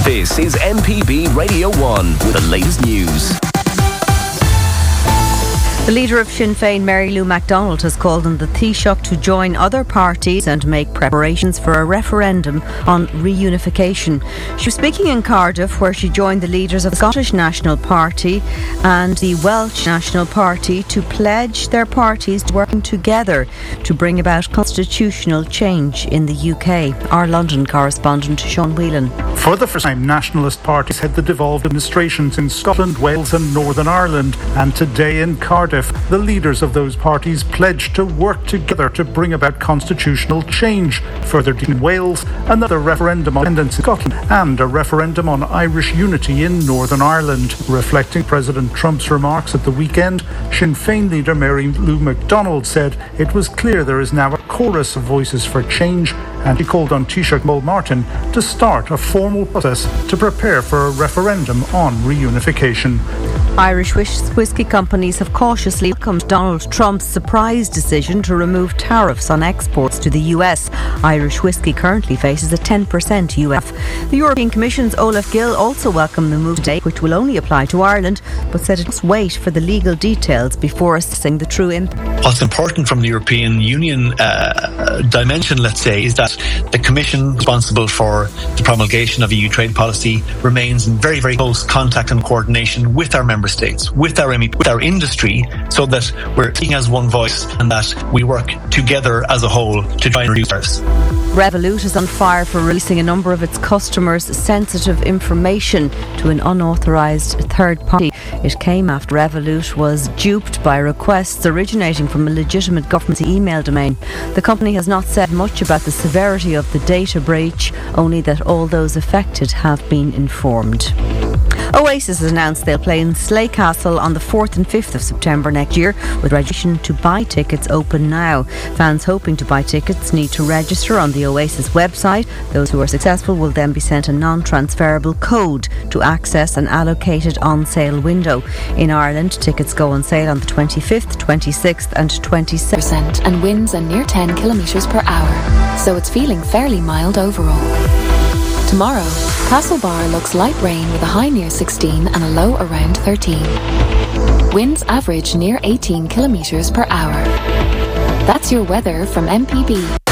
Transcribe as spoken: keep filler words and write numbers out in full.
This is M P B Radio one with the latest news. The leader of Sinn Féin, Mary Lou McDonald, has called on the Taoiseach to join other parties and make preparations for a referendum on reunification. She was speaking in Cardiff, where she joined the leaders of the Scottish National Party and the Welsh National Party to pledge their parties to working together to bring about constitutional change in the U K. Our London correspondent, Sean Whelan. For the first time, nationalist parties head the devolved administrations in Scotland, Wales and Northern Ireland, and today in Cardiff, the leaders of those parties pledged to work together to bring about constitutional change. Further in Wales, another referendum on independence in Scotland, and a referendum on Irish unity in Northern Ireland. Reflecting President Trump's remarks at the weekend, Sinn Féin leader Mary Lou McDonald said it was clear there is now a chorus of voices for change, and he called on Taoiseach Mo Martin to start a formal process to prepare for a referendum on reunification. Irish whisky companies have cautiously welcomed Donald Trump's surprise decision to remove tariffs on exports to the U S. Irish whisky currently faces a ten percent U F. The European Commission's Olaf Gill also welcomed the move today, which will only apply to Ireland, but said it must wait for the legal details before assessing the true impact. What's important from the European Union uh, dimension, let's say, is that the Commission responsible for the promulgation of E U trade policy remains in very, very close contact and coordination with our member states, with our M E P, with our industry, so that we're speaking as one voice and that we work together as a whole to try and reduce tariffs. Revolut is on fire for releasing a number of its customers' sensitive information to an unauthorised third party. It came after Revolut was duped by requests originating from a legitimate government email domain. The company has not said much about the severity of the data breach, only that all those affected have been informed. Oasis has announced they'll play in Slay Castle on the fourth and fifth of September next year, with registration to buy tickets open now. Fans hoping to buy tickets need to register on the Oasis website. Those who are successful will then be sent a non-transferable code to access an allocated on-sale window. In Ireland, tickets go on sale on the twenty-fifth, twenty-sixth and twenty-seventh. And winds are near ten kilometres per hour, so it's feeling fairly mild overall. Tomorrow, Castlebar looks light rain with a high near sixteen and a low around thirteen. Winds average near eighteen kilometres per hour. That's your weather from M P B.